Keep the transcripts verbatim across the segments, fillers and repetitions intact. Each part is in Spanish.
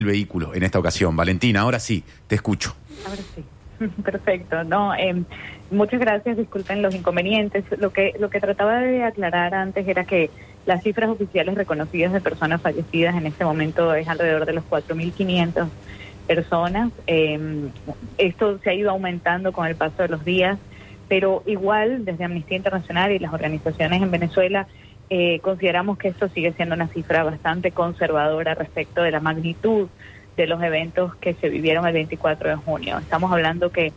el vehículo en esta ocasión. Valentina, ahora sí, te escucho. Ahora sí. Perfecto. No, eh, muchas gracias. Disculpen los inconvenientes. Lo que lo que trataba de aclarar antes era que las cifras oficiales reconocidas de personas fallecidas en este momento es alrededor de los cuatro mil quinientas personas. Eh, esto se ha ido aumentando con el paso de los días, pero igual desde Amnistía Internacional y las organizaciones en Venezuela eh, consideramos que esto sigue siendo una cifra bastante conservadora respecto de la magnitud de los eventos que se vivieron el veinticuatro de junio. Estamos hablando que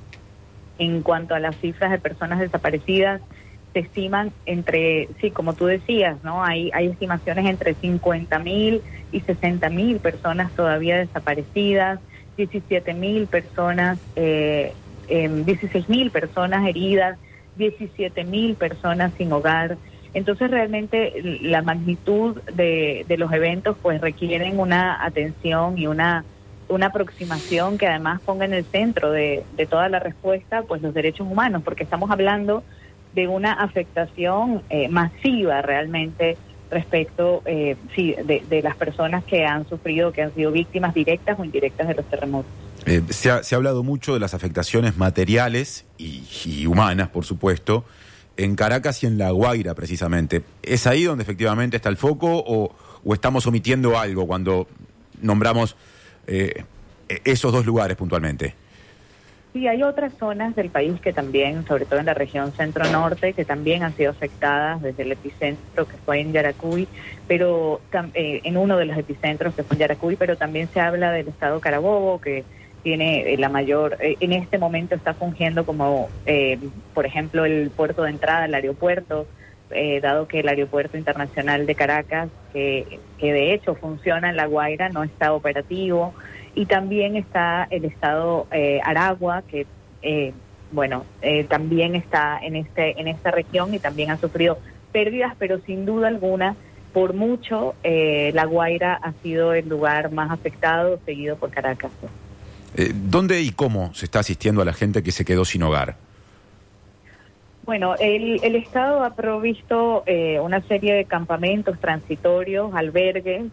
en cuanto a las cifras de personas desaparecidas, se estiman entre, sí, como tú decías, ¿no? Hay, hay estimaciones entre cincuenta mil y sesenta mil personas todavía desaparecidas, diecisiete mil personas, eh, eh, dieciséis mil personas heridas, diecisiete mil personas sin hogar. Entonces realmente la magnitud de, de los eventos pues requieren una atención y una, una aproximación que además ponga en el centro de, de toda la respuesta pues los derechos humanos, porque estamos hablando de una afectación eh, masiva realmente respecto eh, sí, de, de las personas que han sufrido, que han sido víctimas directas o indirectas de los terremotos. Eh, se, ha, se ha hablado mucho de las afectaciones materiales y, y humanas, por supuesto, en Caracas y en La Guaira, precisamente. ¿Es ahí donde efectivamente está el foco o, o estamos omitiendo algo cuando nombramos eh, esos dos lugares puntualmente? Sí, hay otras zonas del país que también, sobre todo en la región centro-norte, que también han sido afectadas desde el epicentro que fue en Yaracuy, pero eh, en uno de los epicentros que fue en Yaracuy, pero también se habla del estado Carabobo, que tiene eh, la mayor, eh, en este momento está fungiendo como, eh, por ejemplo, el puerto de entrada, el aeropuerto, eh, dado que el aeropuerto internacional de Caracas, que, que de hecho funciona en La Guaira, no está operativo, y también está el estado eh, Aragua, que, eh, bueno, eh, también está en, este, en esta región y también ha sufrido pérdidas, pero sin duda alguna, por mucho, eh, La Guaira ha sido el lugar más afectado, seguido por Caracas. Eh, ¿Dónde y cómo se está asistiendo a la gente que se quedó sin hogar? Bueno, el, el Estado ha provisto eh, una serie de campamentos transitorios, albergues,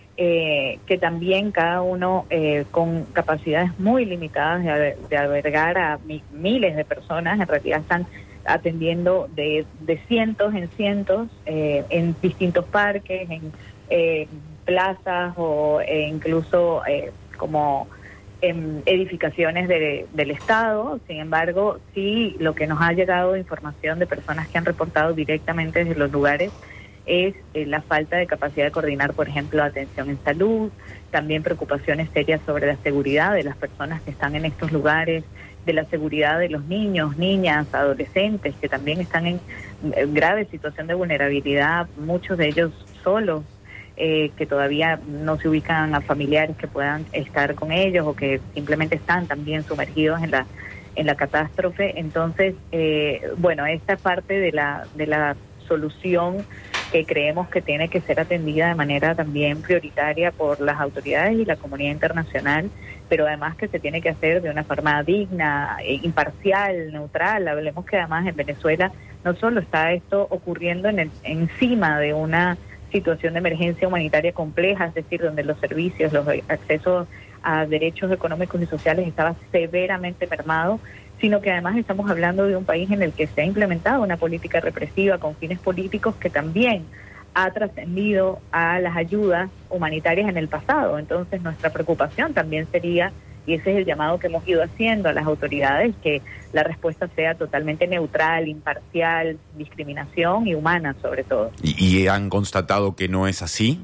eh, que también cada uno eh, con capacidades muy limitadas de, de albergar a mi, miles de personas. En realidad están atendiendo de, de cientos en cientos eh, en distintos parques, en eh, plazas o eh, incluso eh, como en edificaciones de, del Estado. Sin embargo, sí, lo que nos ha llegado de información de personas que han reportado directamente desde los lugares es eh, la falta de capacidad de coordinar, por ejemplo, atención en salud, también preocupaciones serias sobre la seguridad de las personas que están en estos lugares, de la seguridad de los niños, niñas, adolescentes, que también están en, en grave situación de vulnerabilidad, muchos de ellos solos, Eh, que todavía no se ubican a familiares que puedan estar con ellos o que simplemente están también sumergidos en la en la catástrofe. Entonces, eh, bueno, esta parte de la de la solución que creemos que tiene que ser atendida de manera también prioritaria por las autoridades y la comunidad internacional, pero además que se tiene que hacer de una forma digna, imparcial, neutral. Hablemos que además en Venezuela no solo está esto ocurriendo en el, encima de una situación de emergencia humanitaria compleja, es decir, donde los servicios, los accesos a derechos económicos y sociales estaba severamente mermado, sino que además estamos hablando de un país en el que se ha implementado una política represiva con fines políticos que también ha trascendido a las ayudas humanitarias en el pasado. Entonces nuestra preocupación también sería, y ese es el llamado que hemos ido haciendo a las autoridades, que la respuesta sea totalmente neutral, imparcial, discriminación y humana sobre todo. ¿Y, y han constatado que no es así?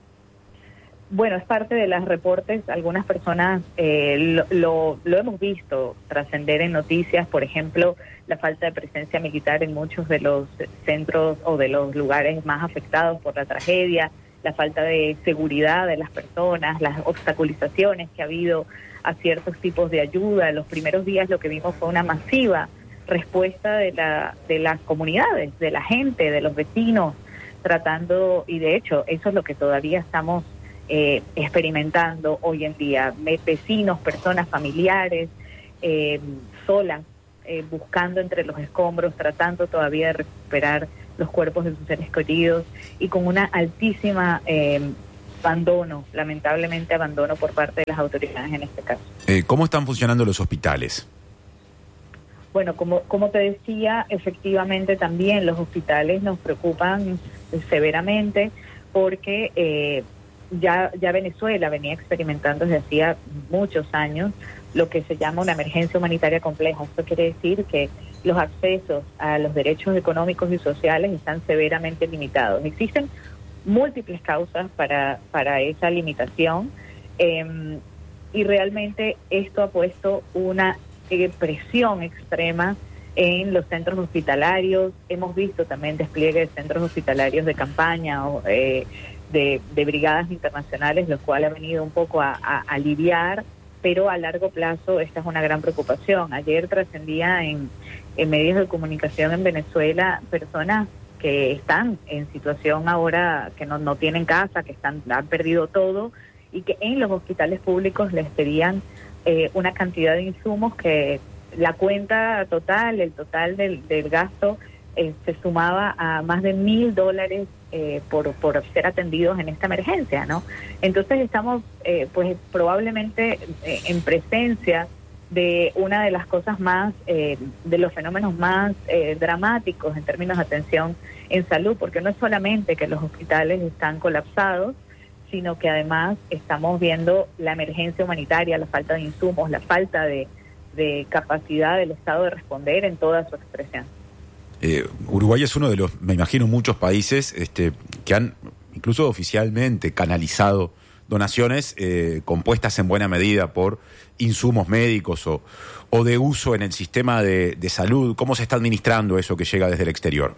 Bueno, es parte de los reportes. Algunas personas eh, lo, lo, lo hemos visto trascender en noticias, por ejemplo, la falta de presencia militar en muchos de los centros o de los lugares más afectados por la tragedia, la falta de seguridad de las personas, las obstaculizaciones que ha habido a ciertos tipos de ayuda. Los primeros días lo que vimos fue una masiva respuesta de la de las comunidades, de la gente, de los vecinos, tratando, y de hecho eso es lo que todavía estamos eh, experimentando hoy en día, vecinos, personas familiares, eh, solas, eh, buscando entre los escombros, tratando todavía de recuperar los cuerpos de sus seres queridos y con una altísima eh, abandono, lamentablemente abandono por parte de las autoridades en este caso. Eh, ¿Cómo están funcionando los hospitales? Bueno, como, como te decía, efectivamente también los hospitales nos preocupan severamente porque eh, ya, ya Venezuela venía experimentando desde hacía muchos años lo que se llama una emergencia humanitaria compleja. Esto quiere decir que los accesos a los derechos económicos y sociales están severamente limitados. Existen múltiples causas para, para esa limitación eh, y realmente esto ha puesto una eh, presión extrema en los centros hospitalarios. Hemos visto también despliegue de centros hospitalarios de campaña o eh, de, de brigadas internacionales, lo cual ha venido un poco a, a, a aliviar, pero a largo plazo esta es una gran preocupación. Ayer trascendía en, en medios de comunicación en Venezuela personas que están en situación ahora, que no, no tienen casa, que están han perdido todo, y que en los hospitales públicos les pedían eh, una cantidad de insumos que la cuenta total, el total del, del gasto, eh, se sumaba a más de mil dólares eh, por, por ser atendidos en esta emergencia, ¿no? Entonces estamos, eh, pues probablemente eh, en presencia de una de las cosas más, eh, de los fenómenos más eh, dramáticos en términos de atención en salud, porque no es solamente que los hospitales están colapsados, sino que además estamos viendo la emergencia humanitaria, la falta de insumos, la falta de, de capacidad del Estado de responder en toda su expresión. Eh, Uruguay es uno de los, me imagino, muchos países este, que han incluso oficialmente canalizado donaciones eh, compuestas en buena medida por insumos médicos o, o de uso en el sistema de, de salud. ¿Cómo se está administrando eso que llega desde el exterior?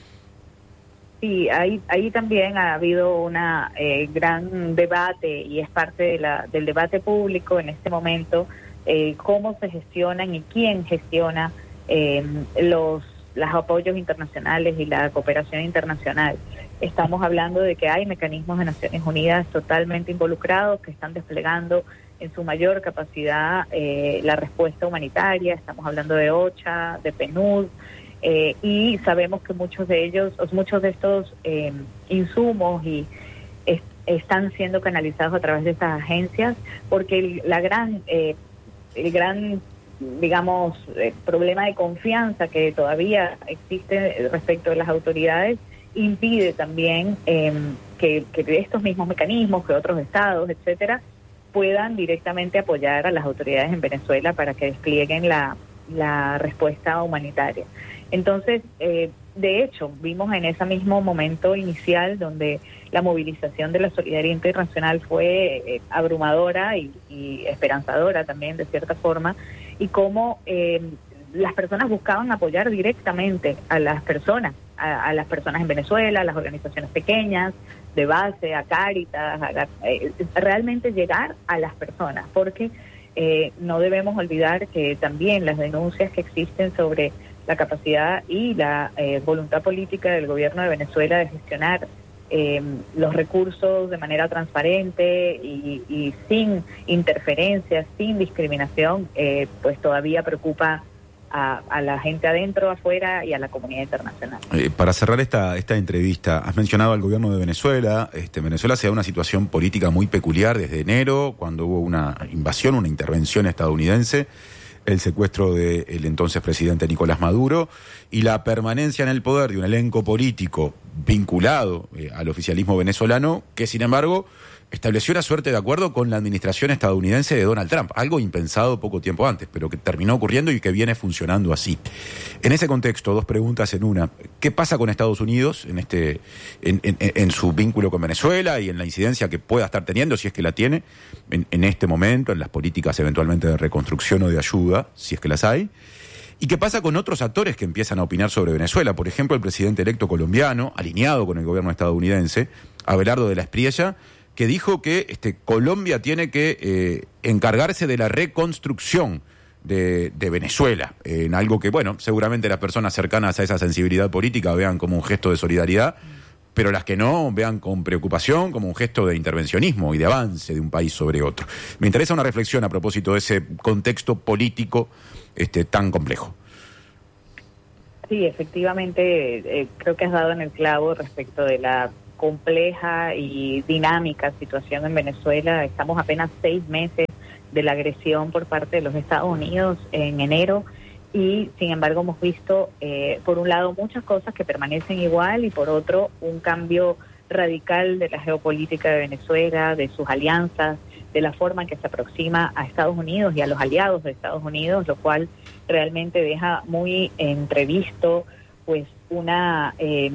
Sí, ahí, ahí también ha habido una eh, gran debate y es parte de la, del debate público en este momento, eh, cómo se gestionan y quién gestiona eh, los, los apoyos internacionales y la cooperación internacional. Estamos hablando de que hay mecanismos de Naciones Unidas totalmente involucrados que están desplegando en su mayor capacidad eh, la respuesta humanitaria. Estamos hablando de OCHA, de PNUD, eh, y sabemos que muchos de ellos, muchos de estos eh, insumos y es, están siendo canalizados a través de estas agencias, porque el, la gran, eh, el gran, digamos, eh, problema de confianza que todavía existe respecto de las autoridades impide también eh, que, que estos mismos mecanismos, que otros estados, etcétera, puedan directamente apoyar a las autoridades en Venezuela para que desplieguen la, la respuesta humanitaria. Entonces, eh, de hecho, vimos en ese mismo momento inicial donde la movilización de la solidaridad internacional fue eh, abrumadora y, y esperanzadora también, de cierta forma, y cómo eh, las personas buscaban apoyar directamente a las personas, a, a las personas en Venezuela, a las organizaciones pequeñas, de base, a Cáritas, a, eh, realmente llegar a las personas, porque eh, no debemos olvidar que también las denuncias que existen sobre la capacidad y la eh, voluntad política del gobierno de Venezuela de gestionar eh, los recursos de manera transparente y, y sin interferencias, sin discriminación, eh, pues todavía preocupa A, a la gente adentro, afuera y a la comunidad internacional. Eh, para cerrar esta, esta entrevista, has mencionado al gobierno de Venezuela. Este, Venezuela se da una situación política muy peculiar desde enero, cuando hubo una invasión, una intervención estadounidense, el secuestro del entonces presidente Nicolás Maduro y la permanencia en el poder de un elenco político vinculado eh, al oficialismo venezolano, que sin embargo estableció una suerte de acuerdo con la administración estadounidense de Donald Trump, algo impensado poco tiempo antes, pero que terminó ocurriendo y que viene funcionando así. En ese contexto, dos preguntas en una. ¿Qué pasa con Estados Unidos en este, en, en, en su vínculo con Venezuela y en la incidencia que pueda estar teniendo, si es que la tiene, en, en este momento, en las políticas eventualmente de reconstrucción o de ayuda, si es que las hay? ¿Y qué pasa con otros actores que empiezan a opinar sobre Venezuela? Por ejemplo, el presidente electo colombiano, alineado con el gobierno estadounidense, Abelardo de la Espriella, que dijo que este, Colombia tiene que eh, encargarse de la reconstrucción de, de Venezuela, eh, en algo que, bueno, seguramente las personas cercanas a esa sensibilidad política vean como un gesto de solidaridad, pero las que no vean con preocupación como un gesto de intervencionismo y de avance de un país sobre otro. Me interesa una reflexión a propósito de ese contexto político este, tan complejo. Sí, efectivamente, eh, creo que has dado en el clavo respecto de la compleja y dinámica situación en Venezuela. Estamos apenas seis meses de la agresión por parte de los Estados Unidos en enero y sin embargo hemos visto eh, por un lado muchas cosas que permanecen igual y por otro un cambio radical de la geopolítica de Venezuela, de sus alianzas, de la forma en que se aproxima a Estados Unidos y a los aliados de Estados Unidos, lo cual realmente deja muy entrevisto pues una eh,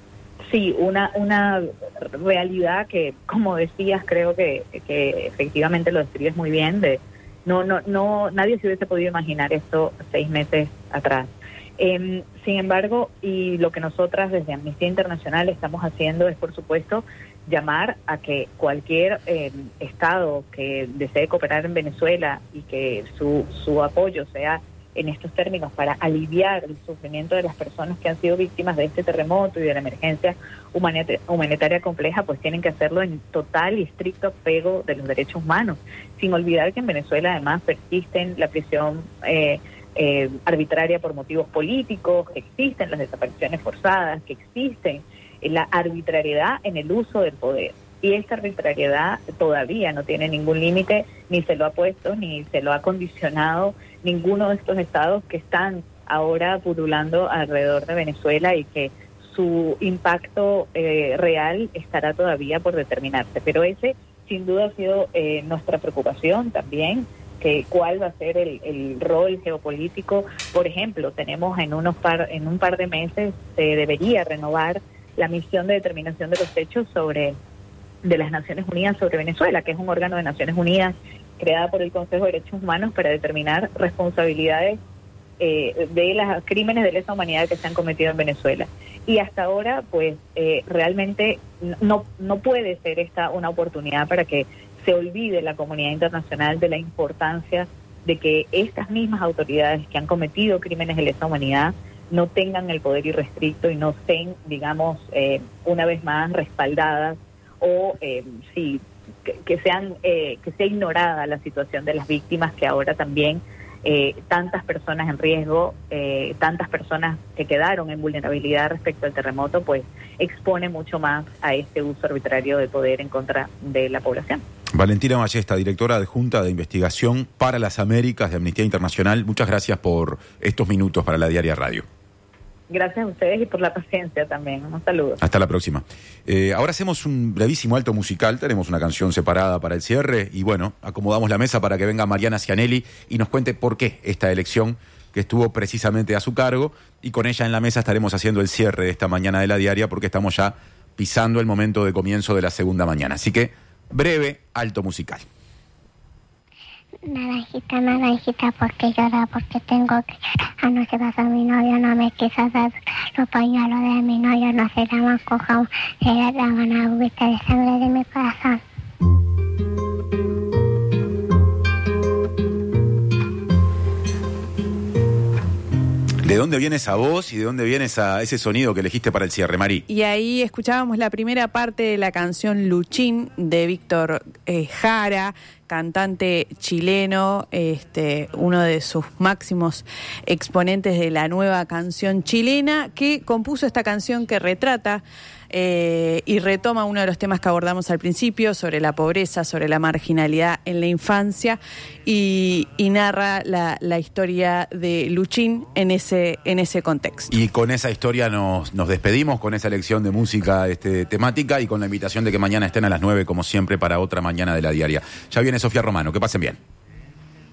sí una una realidad que, como decías, creo que, que efectivamente lo describes muy bien. De no no no nadie se hubiese podido imaginar esto seis meses atrás. Eh, sin embargo, y lo que nosotras desde Amnistía Internacional estamos haciendo es, por supuesto, llamar a que cualquier eh, Estado que desee cooperar en Venezuela y que su, su apoyo sea en estos términos para aliviar el sufrimiento de las personas que han sido víctimas de este terremoto y de la emergencia humanitaria, humanitaria compleja, pues tienen que hacerlo en total y estricto apego de los derechos humanos, sin olvidar que en Venezuela además persisten la prisión eh, eh, arbitraria por motivos políticos, que existen las desapariciones forzadas, que existen la arbitrariedad en el uso del poder. Y esta arbitrariedad todavía no tiene ningún límite, ni se lo ha puesto, ni se lo ha condicionado ninguno de estos estados que están ahora pululando alrededor de Venezuela y que su impacto eh, real estará todavía por determinarse. Pero ese, sin duda, ha sido eh, nuestra preocupación también, que cuál va a ser el, el rol geopolítico. Por ejemplo, tenemos en, unos par, en un par de meses, se debería renovar la misión de determinación de los hechos sobre de las Naciones Unidas sobre Venezuela, que es un órgano de Naciones Unidas creada por el Consejo de Derechos Humanos para determinar responsabilidades eh, de los crímenes de lesa humanidad que se han cometido en Venezuela. Y hasta ahora, pues, eh, realmente no, no puede ser esta una oportunidad para que se olvide la comunidad internacional de la importancia de que estas mismas autoridades que han cometido crímenes de lesa humanidad no tengan el poder irrestricto y no estén, digamos, eh, una vez más respaldadas o eh, sí, que, que sean eh, que sea ignorada la situación de las víctimas, que ahora también eh, tantas personas en riesgo, eh, tantas personas que quedaron en vulnerabilidad respecto al terremoto, pues expone mucho más a este uso arbitrario de poder en contra de la población. Valentina Ballesta, directora adjunta de Investigación para las Américas de Amnistía Internacional, muchas gracias por estos minutos para la Diaria Radio. Gracias a ustedes y por la paciencia también. Un saludo. Hasta la próxima. Eh, ahora hacemos un brevísimo alto musical, tenemos una canción separada para el cierre y bueno, acomodamos la mesa para que venga Mariana Cianelli y nos cuente por qué esta elección que estuvo precisamente a su cargo, y con ella en la mesa estaremos haciendo el cierre de esta mañana de la Diaria porque estamos ya pisando el momento de comienzo de la segunda mañana. Así que breve alto musical. Naranjita, naranjita, porque llora, porque tengo que... Anoche pasó mi novio, no me quiso dar los pañuelos de mi novio, no se llaman cojón, se llaman agüita de sangre de mi corazón. ¿De dónde viene esa voz y de dónde viene esa, ese sonido que elegiste para el cierre, Mari? Y ahí escuchábamos la primera parte de la canción Luchín de Víctor eh, Jara, cantante chileno, este, uno de sus máximos exponentes de la nueva canción chilena, que compuso esta canción que retrata eh, y retoma uno de los temas que abordamos al principio, sobre la pobreza, sobre la marginalidad en la infancia, y, y narra la, la historia de Luchín en ese, en ese contexto. Y con esa historia nos, nos despedimos, con esa elección de música este, temática y con la invitación de que mañana estén a las nueve, como siempre, para otra mañana de la Diaria. Ya viene Sofía Romano, que pasen bien.